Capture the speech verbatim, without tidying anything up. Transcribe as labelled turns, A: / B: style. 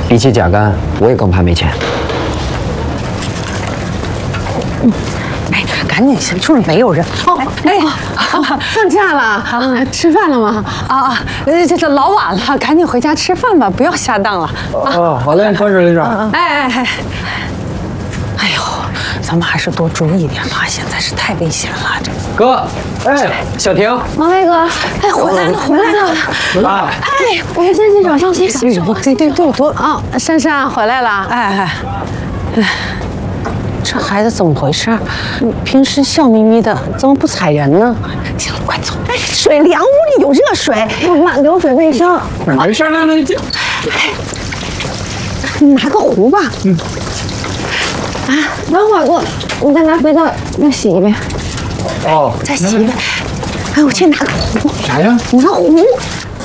A: 比起甲肝，我也更怕没钱。
B: 嗯，哎，赶紧先，就是没有人。哦，哎，放假了，啊，吃饭了吗？啊啊，这这老晚了，赶紧回家吃饭吧，不要下当了。
C: 哦，好嘞，关事领长。
B: 哎哎哎，哎呦，咱们还是多注意点吧，现在是太危险了。这
A: 哥，哎，小婷，
D: 王威哥，哎，回来了，回来了。
C: 啊，
D: 哎，我们先去找上洗手。
B: 对对对，多啊，珊珊回来了。哎哎哎。这孩子怎么回事？平时笑眯眯的，怎么不踩人呢？行了，快走！
D: 哎，水凉，屋里有热水，慢慢流水卫生。
C: 没事，来来就。
B: 哎，你拿个壶吧。嗯。
D: 啊，等会儿我，你再拿肥皂再洗一遍。
C: 哦，
B: 再洗一遍。哎，我去拿个壶。
C: 啥呀？
B: 拿壶。